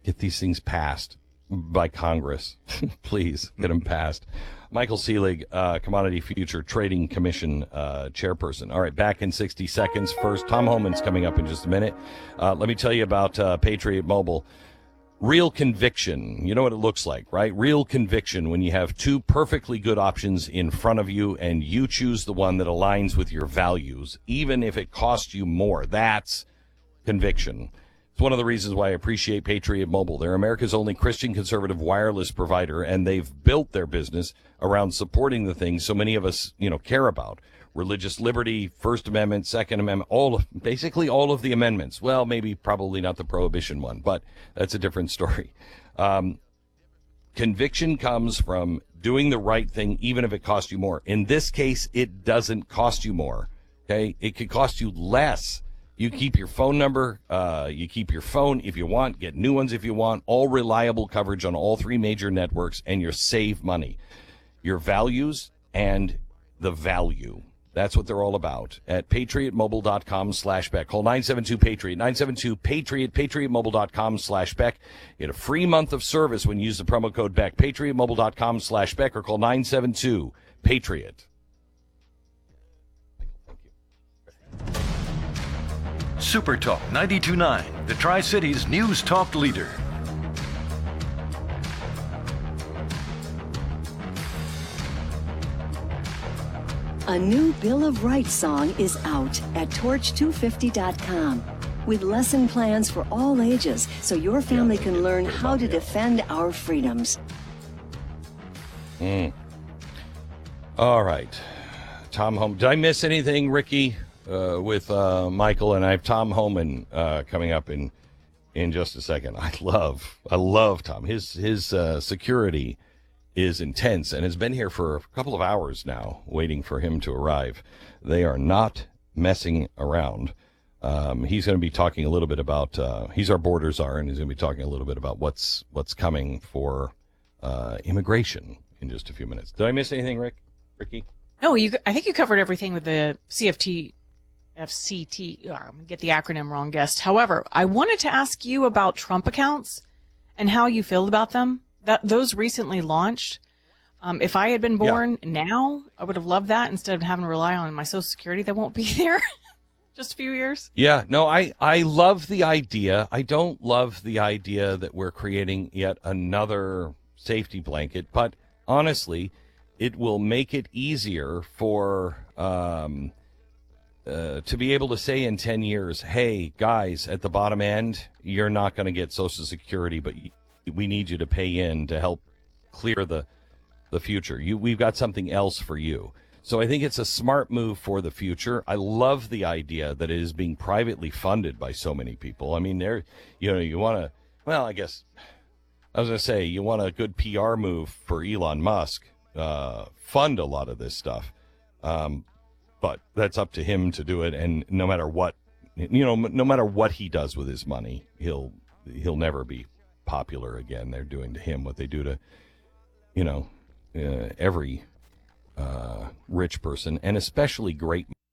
Get these things passed by Congress. Please get them passed. Michael Seelig, Commodity Future Trading Commission chairperson. All right, back in 60 seconds. First, Tom Homan's coming up in just a minute. Let me tell you about Patriot Mobile. Real conviction. You know what it looks like, right? Real conviction when you have two perfectly good options in front of you and you choose the one that aligns with your values, even if it costs you more. That's conviction. It's one of the reasons why I appreciate Patriot Mobile. They're America's only Christian conservative wireless provider, and they've built their business around supporting the things so many of us, care about. Religious liberty, First Amendment, Second Amendment, basically all of the amendments. Well, probably not the prohibition one, but that's a different story. Conviction comes from doing the right thing, even if it costs you more. In this case, it doesn't cost you more. Okay, it could cost you less. You keep your phone number, you keep your phone if you want, get new ones if you want, all reliable coverage on all three major networks, and you save money. Your values and the value. That's what they're all about at patriotmobile.com/Beck. Call 972-PATRIOT, 972-PATRIOT, patriotmobile.com/Beck. Get a free month of service when you use the promo code Beck, patriotmobile.com/Beck, or call 972-PATRIOT. Super Talk 92.9, the Tri-Cities News Talk leader. A new Bill of Rights song is out at torch250.com with lesson plans for all ages so your family can learn how to defend our freedoms. All right. Tom Homan. Did I miss anything, Ricky, with Michael? And I have Tom Homan coming up in just a second. I love Tom. His security is intense and has been here for a couple of hours now waiting for him to arrive. They are not messing around. He's going to be talking a little bit about, he's our border czar, and he's going to be talking a little bit about what's coming for immigration in just a few minutes. Did I miss anything, Ricky? No, I think you covered everything with the FCT. I'm going to get the acronym wrong, guest. However, I wanted to ask you about Trump accounts and how you feel about them. Those recently launched. If I had been born now, I would have loved that instead of having to rely on my Social Security that won't be there just a few years. Yeah, no, I love the idea. I don't love the idea that we're creating yet another safety blanket, but honestly, it will make it easier for to be able to say in 10 years, hey, guys, at the bottom end, you're not going to get Social Security, but we need you to pay in to help clear the future. We've got something else for you. So I think it's a smart move for the future. I love the idea that it is being privately funded by so many people. I mean, you want to, well, I guess I was going to say you want a good PR move for Elon Musk, fund a lot of this stuff. But that's up to him to do it. And no matter what, no matter what he does with his money, he'll never be popular again. They're doing to him what they do to, every rich person, and especially great